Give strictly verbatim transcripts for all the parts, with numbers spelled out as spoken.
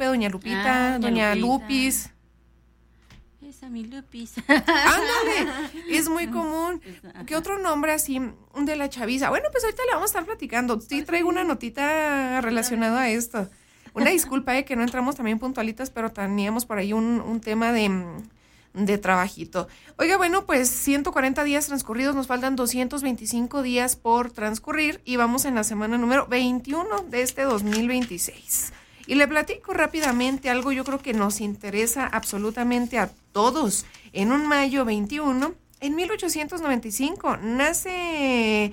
doña Lupita, ah, doña Lupita. Lupis. Esa mi Lupis. Ándale, es muy común. ¿Qué otro nombre así de la chaviza? Bueno, pues ahorita le vamos a estar platicando. Sí, traigo una notita relacionada a esto. Una disculpa de eh, que no entramos también puntualitas, pero teníamos por ahí un, un tema de, de trabajito. Oiga, bueno, pues ciento cuarenta días transcurridos, nos faltan doscientos veinticinco días por transcurrir y vamos en la semana número veintiuno de este dos mil veintiséis. Y le platico rápidamente algo, yo creo que nos interesa absolutamente a todos. En un mayo veintiuno, en mil ochocientos noventa y cinco, nace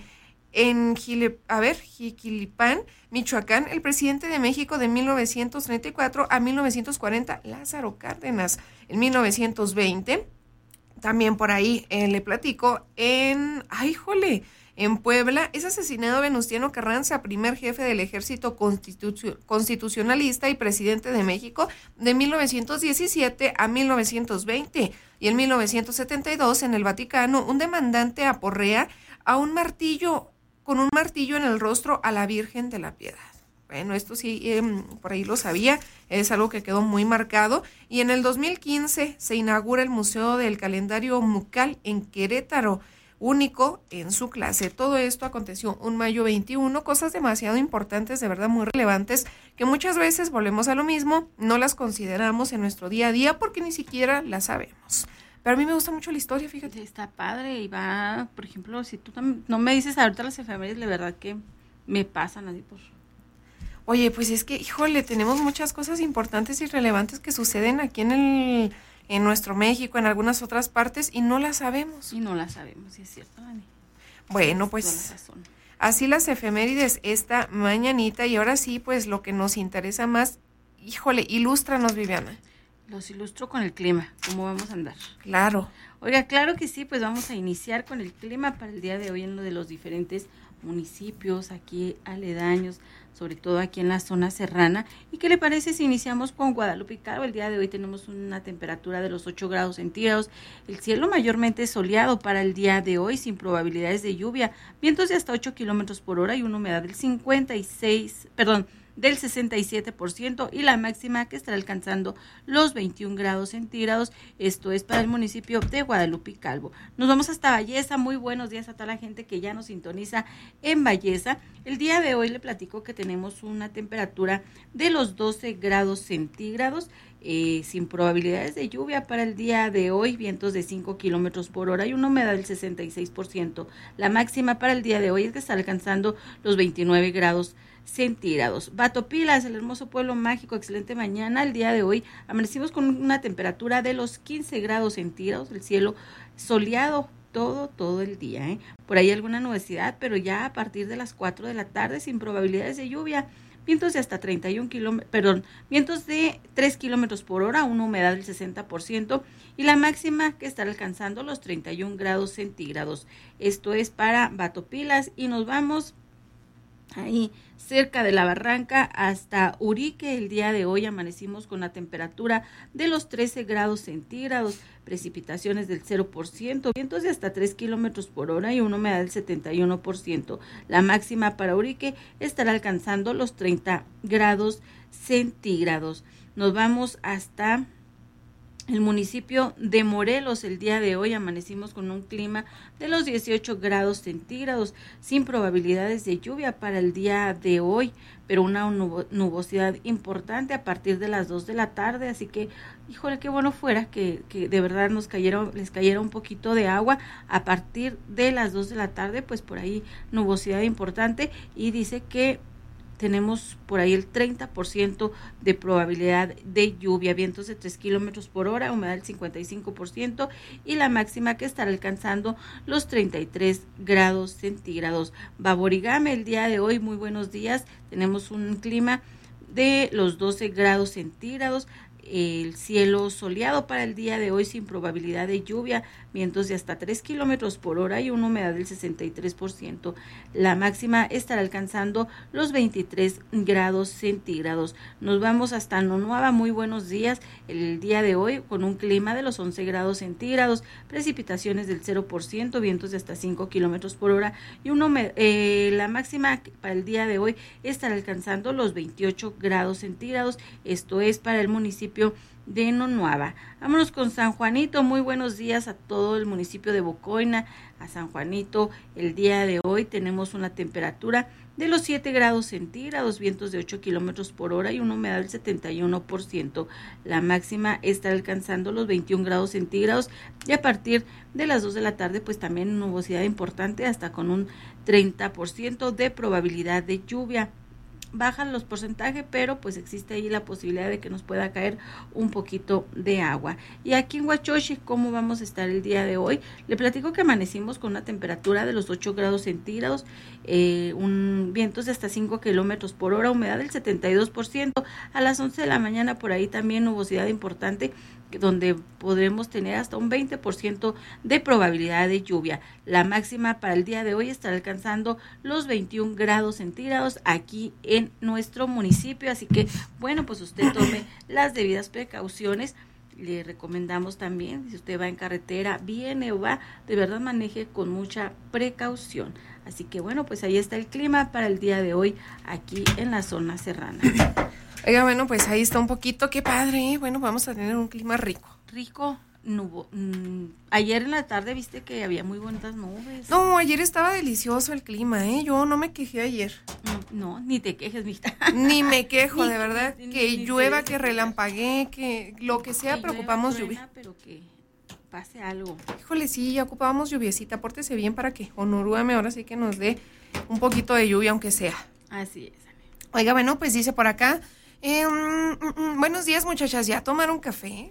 en Gile, a ver, Jiquilipán, Michoacán, el presidente de México de mil novecientos treinta y cuatro a mil novecientos cuarenta, Lázaro Cárdenas. En mil novecientos veinte, también por ahí eh, le platico, en, ay, jole, en Puebla, es asesinado Venustiano Carranza, primer jefe del ejército constitu- constitucionalista y presidente de México de mil novecientos diecisiete a mil novecientos veinte. Y en mil novecientos setenta y dos, en el Vaticano, un demandante aporrea a un martillo, con un martillo en el rostro a la Virgen de la Piedad. Bueno, esto sí, eh, por ahí lo sabía, es algo que quedó muy marcado. Y en el dos mil quince se inaugura el Museo del Calendario Mucal en Querétaro, único en su clase. Todo esto aconteció un mayo veintiuno, cosas demasiado importantes, de verdad muy relevantes, que muchas veces volvemos a lo mismo, no las consideramos en nuestro día a día porque ni siquiera las sabemos. Pero a mí me gusta mucho la historia, fíjate. Está padre y va, por ejemplo, si tú tam- no me dices ahorita las efemérides, la verdad que me pasan así por... Oye, pues es que, híjole, tenemos muchas cosas importantes y relevantes que suceden aquí en el... en nuestro México, en algunas otras partes, y no las sabemos. Y no las sabemos, sí es cierto, Dani. Bueno, pues así las efemérides esta mañanita, y ahora sí, pues lo que nos interesa más, híjole, ilústranos, Viviana. Los ilustro con el clima, ¿cómo vamos a andar? Claro. Oiga, claro que sí, pues vamos a iniciar con el clima para el día de hoy en lo de los diferentes municipios, aquí aledaños, sobre todo aquí en la zona serrana. ¿Y qué le parece si iniciamos con Guadalupe y Calvo? El día de hoy tenemos una temperatura de los ocho grados centígrados, el cielo mayormente soleado para el día de hoy, sin probabilidades de lluvia, vientos de hasta ocho kilómetros por hora y una humedad del cincuenta y seis, perdón, del sesenta y siete por ciento y la máxima que estará alcanzando los veintiún grados centígrados. Esto es para el municipio de Guadalupe y Calvo. Nos vamos hasta Valleza. Muy buenos días a toda la gente que ya nos sintoniza en Valleza. El día de hoy le platico que tenemos una temperatura de los doce grados centígrados, eh, sin probabilidades de lluvia para el día de hoy, vientos de cinco kilómetros por hora y una humedad del sesenta y seis por ciento. La máxima para el día de hoy es que está alcanzando los veintinueve grados centígrados. Batopilas, el hermoso pueblo mágico, excelente mañana. El día de hoy amanecimos con una temperatura de los quince grados centígrados, el cielo soleado todo, todo el día, ¿eh? Por ahí alguna nubosidad, pero ya a partir de las cuatro de la tarde sin probabilidades de lluvia. Vientos de hasta treinta y un kilómetros, perdón, vientos de tres kilómetros por hora, una humedad del sesenta por ciento y la máxima que estará alcanzando los treinta y un grados centígrados. Esto es para Batopilas y nos vamos ahí cerca de la Barranca hasta Urique. El día de hoy amanecimos con la temperatura de los trece grados centígrados, precipitaciones del cero por ciento, vientos de hasta tres kilómetros por hora y una humedad del setenta y uno por ciento. La máxima para Urique estará alcanzando los treinta grados centígrados. Nos vamos hasta el municipio de Morelos. El día de hoy amanecimos con un clima de los dieciocho grados centígrados, sin probabilidades de lluvia para el día de hoy, pero una nubo- nubosidad importante a partir de las dos de la tarde, así que, híjole, qué bueno fuera que, que de verdad nos cayera, les cayera un poquito de agua a partir de las dos de la tarde, pues por ahí nubosidad importante, y dice que tenemos por ahí el treinta por ciento de probabilidad de lluvia, vientos de tres kilómetros por hora, humedad del cincuenta y cinco por ciento y la máxima que estará alcanzando los treinta y tres grados centígrados. Baborigame, el día de hoy, muy buenos días, tenemos un clima de los doce grados centígrados, el cielo soleado para el día de hoy sin probabilidad de lluvia, vientos de hasta tres kilómetros por hora y una humedad del sesenta y tres por ciento. La máxima estará alcanzando los veintitrés grados centígrados. Nos vamos hasta Nonuava, muy buenos días. El día de hoy con un clima de los once grados centígrados, precipitaciones del cero por ciento, vientos de hasta cinco kilómetros por hora y una humedad, eh, la máxima para el día de hoy estará alcanzando los veintiocho grados centígrados. Esto es para el municipio de Nonuava. Vámonos con San Juanito. Muy buenos días a todo el municipio de Bocoina, a San Juanito. El día de hoy tenemos una temperatura de los siete grados centígrados, vientos de ocho kilómetros por hora y una humedad del setenta y uno por ciento. La máxima está alcanzando los veintiún grados centígrados y a partir de las dos de la tarde pues también nubosidad importante hasta con un treinta por ciento de probabilidad de lluvia. Bajan los porcentajes, pero pues existe ahí la posibilidad de que nos pueda caer un poquito de agua. Y aquí en Huachochi, ¿cómo vamos a estar el día de hoy? Le platico que amanecimos con una temperatura de los ocho grados centígrados, eh, un vientos de hasta cinco kilómetros por hora, humedad del setenta y dos por ciento. A las once de la mañana por ahí también nubosidad importante, donde podremos tener hasta un veinte por ciento de probabilidad de lluvia. La máxima para el día de hoy estará alcanzando los veintiún grados centígrados aquí en nuestro municipio, así que bueno, pues usted tome las debidas precauciones. Le recomendamos también, si usted va en carretera, viene o va, de verdad maneje con mucha precaución. Así que bueno, pues ahí está el clima para el día de hoy aquí en la zona serrana. Oiga, bueno, pues ahí está un poquito, qué padre, ¿eh? Bueno, vamos a tener un clima rico. Rico, nubo. Mmm, ayer en la tarde viste que había muy buenas nubes. No, ayer estaba delicioso el clima, ¿eh? Yo no me quejé ayer. No, no ni te quejes, mija. Ni me quejo, ni, de verdad, ni, que ni llueva, que relampaguee, que lo que sea, que preocupamos llueva, lluvia. Pero que pase algo. Híjole, sí, ya ocupábamos lluviecita, pórtese bien para que Onurúame ahora sí que nos dé un poquito de lluvia, aunque sea. Así es. Oiga, bueno, pues dice por acá, eh, mm, mm, buenos días muchachas, ¿ya tomaron café?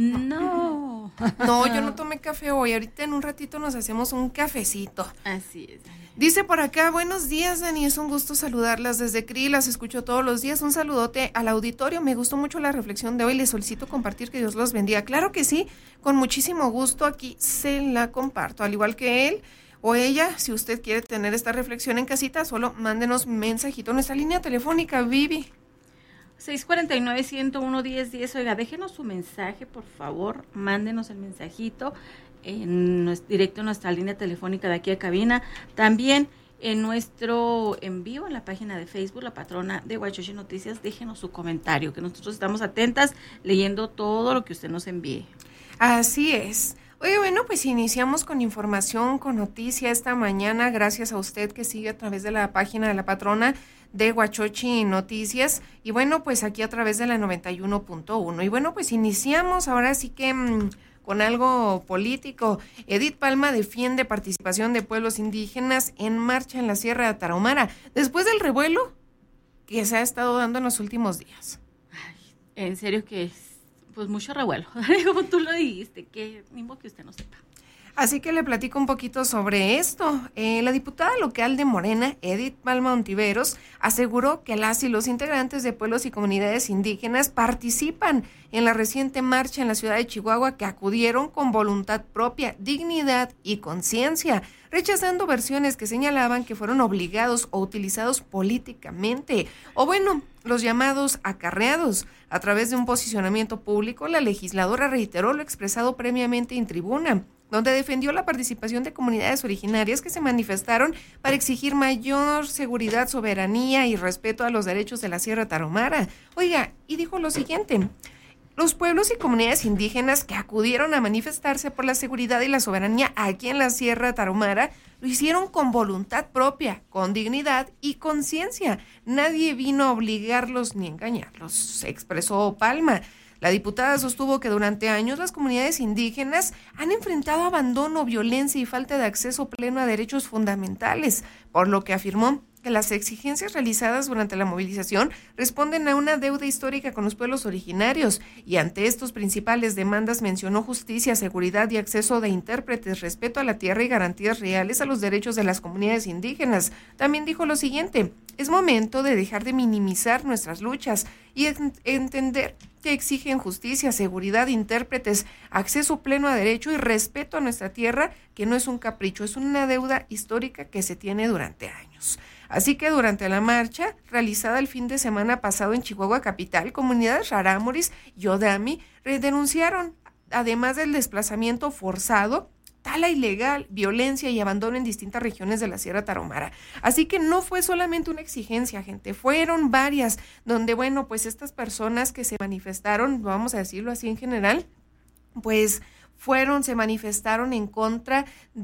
No. No, yo no tomé café hoy, ahorita en un ratito nos hacemos un cafecito. Así es. Dice por acá, buenos días Dani, es un gusto saludarlas desde C R I, las escucho todos los días, un saludote al auditorio, me gustó mucho la reflexión de hoy, les solicito compartir, que Dios los bendiga. Claro que sí, con muchísimo gusto aquí se la comparto, al igual que él o ella, si usted quiere tener esta reflexión en casita, solo mándenos mensajito, nuestra línea telefónica, Vivi. seis cuarenta y nueve, ciento uno, diez diez, oiga, déjenos su mensaje, por favor, mándenos el mensajito en nuestro, directo en nuestra línea telefónica de aquí a cabina, también en nuestro en vivo en la página de Facebook, La Patrona de Huachochi Noticias, déjenos su comentario, que nosotros estamos atentas leyendo todo lo que usted nos envíe. Así es. Oye, bueno, pues iniciamos con información, con noticia esta mañana, gracias a usted que sigue a través de la página de La Patrona de Huachochi Noticias, y bueno, pues aquí a través de la noventa y uno punto uno, y bueno, pues iniciamos ahora sí que mmm, con algo político. Edith Palma defiende participación de pueblos indígenas en marcha en la Sierra de Tarahumara, después del revuelo que se ha estado dando en los últimos días. Ay, en serio que es, pues mucho revuelo, como tú lo dijiste, que mismo que usted no sepa. Así que le platico un poquito sobre esto. Eh, la diputada local de Morena, Edith Palma Ontiveros, aseguró que las y los integrantes de pueblos y comunidades indígenas participan en la reciente marcha en la ciudad de Chihuahua, que acudieron con voluntad propia, dignidad y conciencia, rechazando versiones que señalaban que fueron obligados o utilizados políticamente, o bueno, los llamados acarreados. A través de un posicionamiento público, la legisladora reiteró lo expresado previamente en tribuna, donde defendió la participación de comunidades originarias que se manifestaron para exigir mayor seguridad, soberanía y respeto a los derechos de la Sierra Tarahumara. Oiga, y dijo lo siguiente: los pueblos y comunidades indígenas que acudieron a manifestarse por la seguridad y la soberanía aquí en la Sierra Tarahumara lo hicieron con voluntad propia, con dignidad y conciencia. Nadie vino a obligarlos ni engañarlos, expresó Palma. La diputada sostuvo que durante años las comunidades indígenas han enfrentado abandono, violencia y falta de acceso pleno a derechos fundamentales, por lo que afirmó que las exigencias realizadas durante la movilización responden a una deuda histórica con los pueblos originarios y ante estos principales demandas mencionó justicia, seguridad y acceso de intérpretes, respeto a la tierra y garantías reales a los derechos de las comunidades indígenas. También dijo lo siguiente: es momento de dejar de minimizar nuestras luchas y en- entender que exigen justicia, seguridad, intérpretes, acceso pleno a derecho y respeto a nuestra tierra, que no es un capricho, es una deuda histórica que se tiene durante años. Así que durante la marcha realizada el fin de semana pasado en Chihuahua capital, comunidades rarámuris y Odami denunciaron, además del desplazamiento forzado, tala ilegal, violencia y abandono en distintas regiones de la Sierra Tarahumara. Así que no fue solamente una exigencia, gente, fueron varias, donde, bueno, pues estas personas que se manifestaron, vamos a decirlo así en general, pues fueron, se manifestaron en contra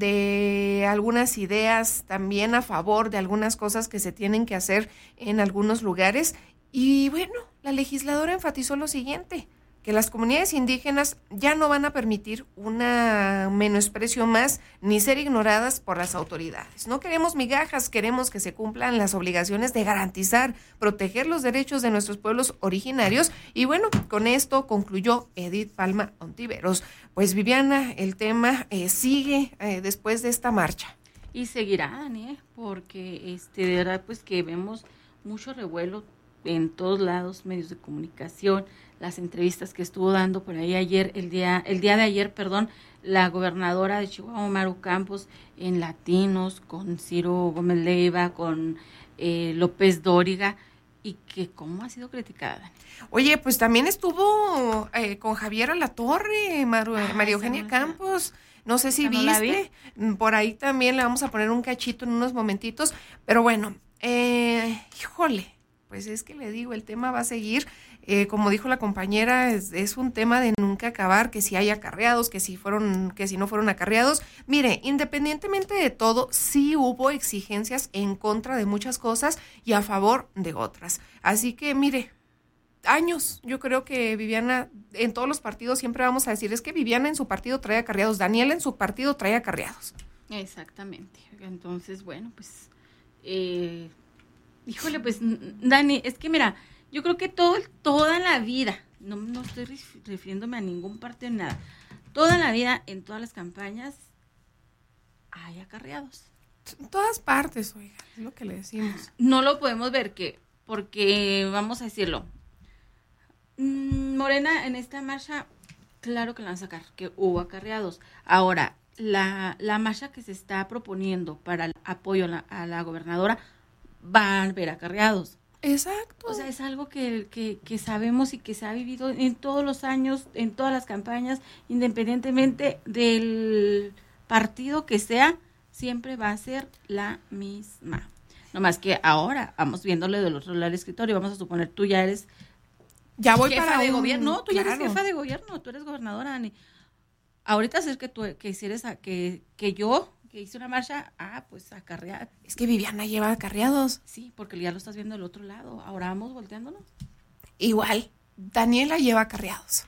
de algunas ideas, también a favor de algunas cosas que se tienen que hacer en algunos lugares. Y bueno, la legisladora enfatizó lo siguiente: que las comunidades indígenas ya no van a permitir una menosprecio más ni ser ignoradas por las autoridades. No queremos migajas, queremos que se cumplan las obligaciones de garantizar, proteger los derechos de nuestros pueblos originarios. Y bueno, con esto concluyó Edith Palma Ontiveros. Pues Viviana, el tema eh, sigue eh, después de esta marcha. Y seguirá, Dani, ¿eh? Porque este, de verdad pues que vemos mucho revuelo en todos lados, medios de comunicación, las entrevistas que estuvo dando por ahí ayer, el día, el día de ayer, perdón, la gobernadora de Chihuahua, Maru Campos, en Latinos, con Ciro Gómez Leiva, con eh, López Dóriga, y que cómo ha sido criticada, Dani. Oye, pues también estuvo eh, con Javier Alatorre, Maru, Ah, María esa Eugenia no, Campos. No sé si esa no la viste, por ahí también le vamos a poner un cachito en unos momentitos, pero bueno, eh, híjole, pues es que le digo, el tema va a seguir, eh, como dijo la compañera, es, es un tema de nunca acabar, que si hay acarreados, que si fueron, que si no fueron acarreados. Mire, independientemente de todo, sí hubo exigencias en contra de muchas cosas y a favor de otras. Así que, mire, años, yo creo que Viviana, en todos los partidos siempre vamos a decir, es que Viviana en su partido trae acarreados, Daniela en su partido trae acarreados. Exactamente. Entonces, bueno, pues, eh, híjole, pues, Dani, es que mira, yo creo que todo, toda la vida, no, no estoy refiriéndome a ningún partido ni nada, toda la vida, en todas las campañas, hay acarreados. En todas partes, oiga, es lo que le decimos. No lo podemos ver que, porque, vamos a decirlo, Morena en esta marcha, claro que la van a sacar, que hubo acarreados. Ahora, la, la marcha que se está proponiendo para el apoyo a la, a la gobernadora, van a ver acarreados. Exacto. O sea, es algo que, que, que sabemos y que se ha vivido en todos los años, en todas las campañas, independientemente del partido que sea, siempre va a ser la misma. No más que ahora, vamos viéndole del otro lado del escritorio, vamos a suponer, tú ya eres ya voy jefa para de un, gobierno, no, tú claro. ya eres jefa de gobierno, tú eres gobernadora, Ani. Ahorita es que tú, que hicieras, a, que, que yo, que hice una marcha, ah, pues acarrear. Es que Viviana lleva acarreados. Sí, porque ya lo estás viendo del otro lado, ahora vamos volteándonos. Igual, Daniela lleva acarreados.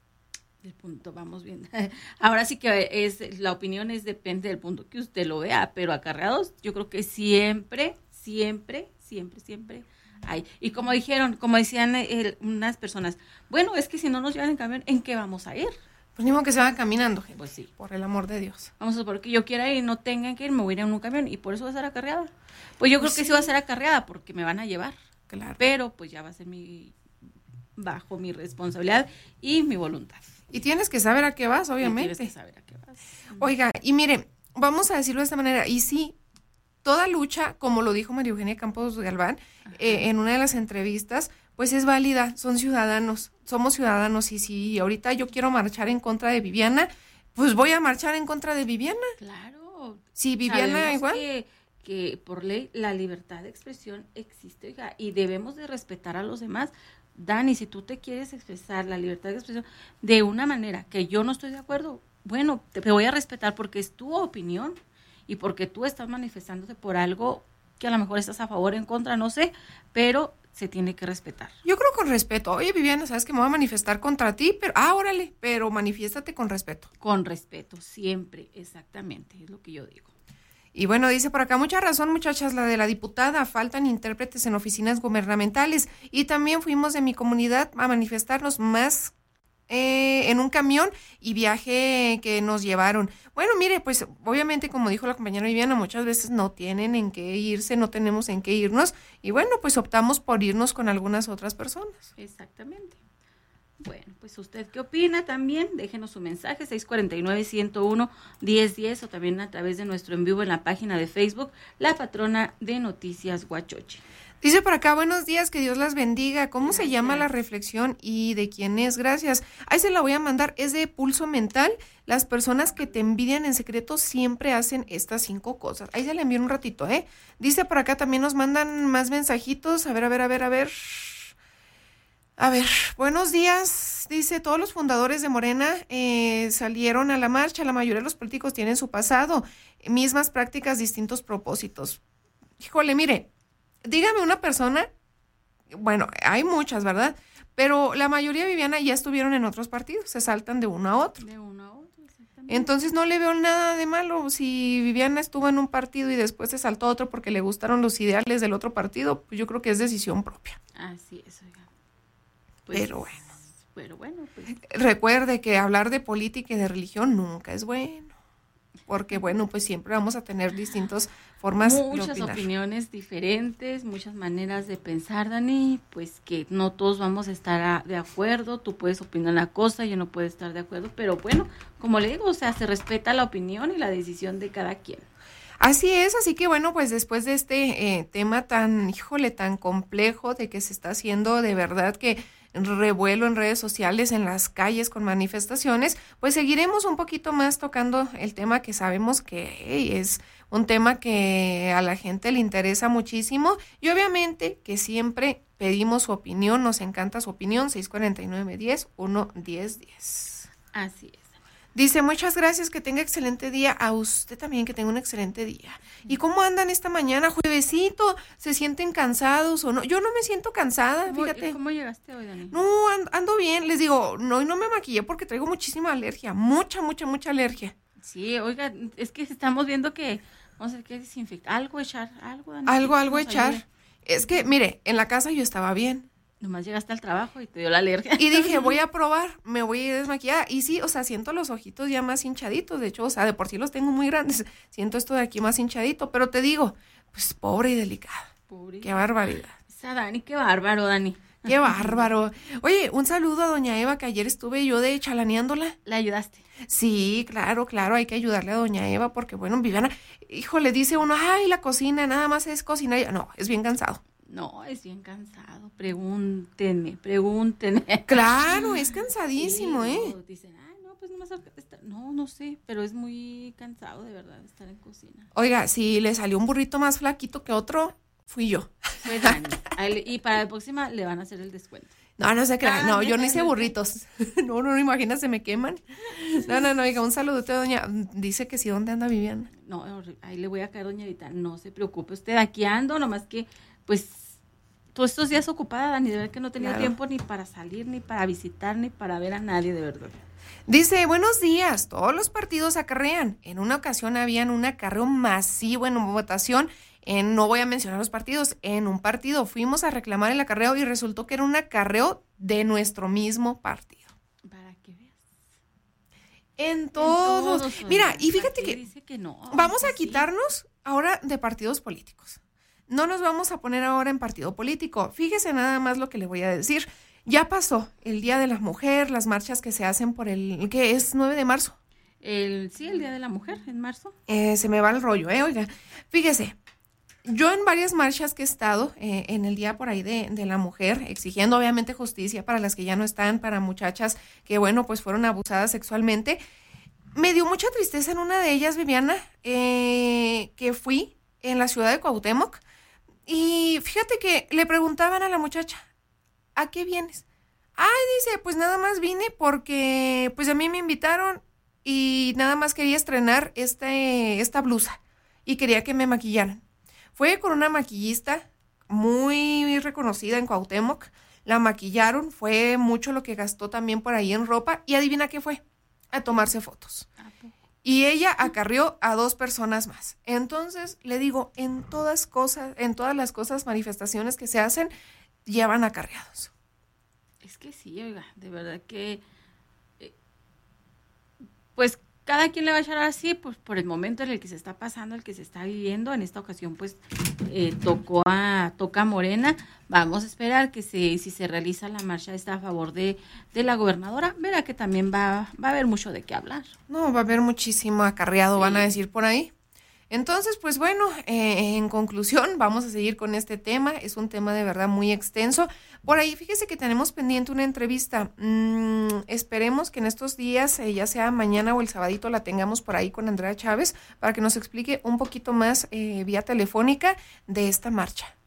El punto, vamos viendo. Ahora sí que es, la opinión es, depende del punto que usted lo vea, pero acarreados, yo creo que siempre, siempre, siempre, siempre hay. Y como dijeron, como decían el, unas personas, bueno, es que si no nos llevan en camión, ¿en qué vamos a ir? Pues ni modo que se va caminando, gente. Pues sí. Por el amor de Dios. Vamos a suponer que yo quiera ir y no tengan que ir, me voy a ir en un camión y por eso va a ser acarreada. Pues yo Pues creo que sí. sí va a ser acarreada porque me van a llevar. Claro. Pero pues ya va a ser mi, bajo mi responsabilidad y mi voluntad. Y tienes que saber a qué vas, Y obviamente. tienes que saber a qué vas. Oiga, y mire, vamos a decirlo de esta manera, y sí, toda lucha, como lo dijo María Eugenia Campos Galván, eh, en una de las entrevistas, pues es válida, son ciudadanos, somos ciudadanos, y si ahorita yo quiero marchar en contra de Viviana, pues voy a marchar en contra de Viviana. Claro. Si Viviana Sabemos igual. Que, que por ley la libertad de expresión existe, oiga, y debemos de respetar a los demás. Dani, si tú te quieres expresar la libertad de expresión de una manera que yo no estoy de acuerdo, bueno, te, te voy a respetar porque es tu opinión y porque tú estás manifestándote por algo que a lo mejor estás a favor o en contra, no sé, pero se tiene que respetar. Yo creo con respeto. Oye, Viviana, sabes que me voy a manifestar contra ti, pero, ah, órale, pero manifiéstate con respeto. Con respeto, siempre, exactamente, es lo que yo digo. Y bueno, dice por acá, mucha razón, muchachas, la de la diputada, faltan intérpretes en oficinas gubernamentales. Y también fuimos de mi comunidad a manifestarnos más eh, en un camión y viaje que nos llevaron. Bueno, mire, pues obviamente, como dijo la compañera Viviana, muchas veces no tienen en qué irse, no tenemos en qué irnos. Y bueno, pues optamos por irnos con algunas otras personas. Exactamente. Bueno, pues usted qué opina también, déjenos su mensaje, seis cuatro nueve, uno cero uno, diez diez o también a través de nuestro en vivo en la página de Facebook, La Patrona de Noticias Huachochi. Dice por acá, buenos días, que Dios las bendiga. ¿Cómo Gracias. se llama la reflexión y de quién es? Gracias. Ahí se la voy a mandar, es de Pulso Mental. Las personas que te envidian en secreto siempre hacen estas cinco cosas. Ahí se la envío un ratito, ¿eh? Dice por acá, también nos mandan más mensajitos. A ver, a ver, a ver, a ver... A ver, buenos días, dice, todos los fundadores de Morena eh, salieron a la marcha, la mayoría de los políticos tienen su pasado, mismas prácticas, distintos propósitos. Híjole, mire, dígame una persona, bueno, hay muchas, ¿verdad? Pero la mayoría, Viviana, ya estuvieron en otros partidos, se saltan de uno a otro. De uno a otro, exactamente. Entonces no le veo nada de malo si Viviana estuvo en un partido y después se saltó a otro porque le gustaron los ideales del otro partido, pues yo creo que es decisión propia. Así es, oiga. Pues, pero bueno. Pero bueno, pues. Recuerde que hablar de política y de religión nunca es bueno, porque bueno, pues siempre vamos a tener distintas formas muchas de opinar. Opiniones diferentes, muchas maneras de pensar, Dani, pues que no todos vamos a estar a, de acuerdo, tú puedes opinar una cosa, yo no puedo estar de acuerdo, pero bueno, como le digo, o sea, se respeta la opinión y la decisión de cada quien. Así es, así que bueno, pues después de este eh, tema tan, híjole, tan complejo de que se está haciendo de verdad que revuelo en redes sociales, en las calles con manifestaciones, pues seguiremos un poquito más tocando el tema que sabemos que hey, es un tema que a la gente le interesa muchísimo y obviamente que siempre pedimos su opinión, nos encanta su opinión, seis cuatro nueve, diez, uno, diez, diez. Así es. Dice, muchas gracias, que tenga excelente día. A usted también, que tenga un excelente día. ¿Y cómo andan esta mañana? Juevesito, ¿se sienten cansados o no? Yo no me siento cansada, fíjate. ¿Cómo llegaste hoy, Dani? No, ando bien. Les digo, no, y no me maquillé porque traigo muchísima alergia. Mucha, mucha, mucha alergia. Sí, oiga, es que estamos viendo que, vamos a ver qué desinfectar. Algo echar, algo, Dani. Algo, algo echar. Ayude. Es que, mire, en la casa yo estaba bien. Nomás llegaste al trabajo y te dio la alergia. Y dije, voy a probar, me voy a desmaquillar. Y sí, o sea, siento los ojitos ya más hinchaditos. De hecho, o sea, de por sí los tengo muy grandes. Siento esto de aquí más hinchadito. Pero te digo, pues pobre y delicada. Pobre. Qué barbaridad. Esa Dani, qué bárbaro, Dani. Qué bárbaro. Oye, un saludo a doña Eva, que ayer estuve yo de chalaneándola. ¿La ayudaste? Sí, claro, claro, hay que ayudarle a doña Eva porque, bueno, Viviana, híjole, dice uno, ay, la cocina, nada más es cocinar. No, es bien cansado. No, es bien cansado. Pregúntenme, pregúntenme. Claro, es cansadísimo, sí, ¿eh? Dicen, ah, no, pues nomás estar. No, no sé, pero es muy cansado de verdad estar en cocina. Oiga, si le salió un burrito más flaquito que otro, fui yo. Fue Dani. Y para la próxima le van a hacer el descuento. No, no se crean, no, yo no hice burritos. No, no, no, imagina, se me queman. No, no, no, oiga, un saludote a doña. Dice que sí, ¿dónde anda Viviana? No, ahí le voy a caer, doña Rita, no se preocupe usted, aquí ando, nomás que, pues, todos estos días ocupada, Dani, de verdad que no tenía claro. tiempo ni para salir, ni para visitar, ni para ver a nadie, de verdad. Dice, buenos días, todos los partidos acarrean. En una ocasión habían un acarreo masivo en votación, en, no voy a mencionar los partidos, en un partido fuimos a reclamar el acarreo y resultó que era un acarreo de nuestro mismo partido. Para que veas. En todos. En todos Mira, y fíjate que, dice que no, vamos a quitarnos sí. ahora de partidos políticos. No nos vamos a poner ahora en partido político. Fíjese nada más lo que le voy a decir. Ya pasó el Día de la Mujer, las marchas que se hacen por el, ¿qué es? nueve de marzo. El, sí, el Día de la Mujer, en marzo. Eh, se me va el rollo, ¿eh? Oiga, fíjese, yo en varias marchas que he estado, eh, en el Día por ahí de, de la Mujer, exigiendo obviamente justicia para las que ya no están, para muchachas que, bueno, pues fueron abusadas sexualmente, me dio mucha tristeza en una de ellas, Viviana, eh, que fui en la ciudad de Cuauhtémoc, y fíjate que le preguntaban a la muchacha, ¿a qué vienes? Ay, dice, pues nada más vine porque pues a mí me invitaron y nada más quería estrenar este, esta blusa y quería que me maquillaran. Fue con una maquillista muy reconocida en Cuauhtémoc, la maquillaron, fue mucho lo que gastó también por ahí en ropa y adivina qué fue, a tomarse fotos. y ella acarrió a dos personas más. Entonces, le digo, en todas cosas, en todas las cosas, manifestaciones que se hacen, llevan acarreados. Es que sí, oiga, de verdad que, eh, pues, cada quien le va a echar así, pues, por el momento en el que se está pasando, el que se está viviendo. En esta ocasión, pues, eh, tocó a, toca a Morena. Vamos a esperar que se, si se realiza la marcha esta a favor de, de la gobernadora, verá que también va, va a haber mucho de qué hablar. No, va a haber muchísimo acarreado, Sí. van a decir por ahí. Entonces, pues bueno, eh, en conclusión, vamos a seguir con este tema. Es un tema de verdad muy extenso. Por ahí, fíjese que tenemos pendiente una entrevista. Mm, esperemos que en estos días, eh, ya sea mañana o el sabadito, la tengamos por ahí con Andrea Chávez para que nos explique un poquito más eh, vía telefónica de esta marcha.